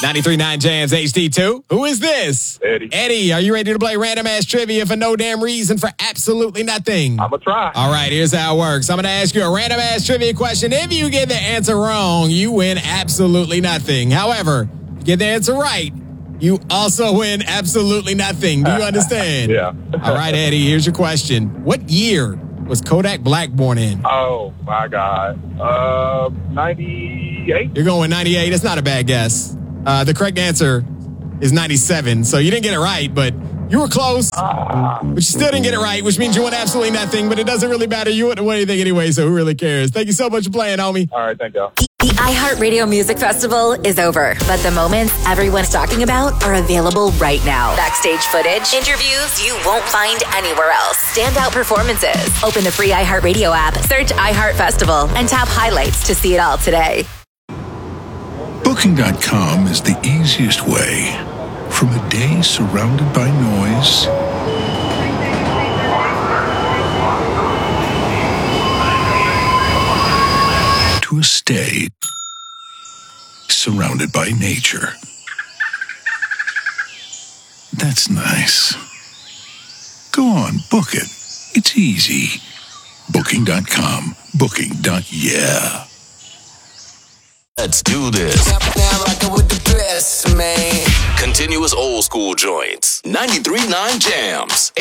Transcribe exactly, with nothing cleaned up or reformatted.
ninety-three point nine Jams H D two. Who is this? Eddie. Eddie, are you ready to play random ass trivia for no damn reason for absolutely nothing? I'm going to try. All right, here's how it works. I'm going to ask you a random ass trivia question. If you get the answer wrong, you win absolutely nothing. However, if you get the answer right, you also win absolutely nothing. Do you understand? Yeah. All right, Eddie, here's your question. What year was Kodak Black born in? Oh, my God. Uh, ninety-eight? You're going with ninety-eight. That's not a bad guess. Uh, the correct answer is ninety-seven. So you didn't get it right, but you were close. Ah. But you still didn't get it right, which means you won absolutely nothing. But it doesn't really matter. You wouldn't win anything anyway, so who really cares? Thank you so much for playing, homie. All right, thank y'all. The iHeartRadio Music Festival is over, but the moments everyone's talking about are available right now. Backstage footage, interviews you won't find anywhere else, standout performances. Open the free iHeartRadio app, search iHeart Festival, and tap highlights to see it all today. Booking dot com is the easiest way from a day surrounded by noise to a stay surrounded by nature. That's nice. Go on, book it. It's easy. Booking dot com. Booking. Yeah. Let's do this. Now rockin' with the best, man. Continuous old school joints. ninety-three point nine Jams.